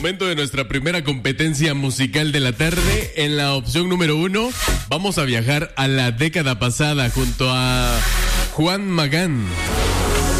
momento de nuestra primera competencia musical de la tarde. En la opción número 1, vamos a viajar a la década pasada junto a Juan Magán.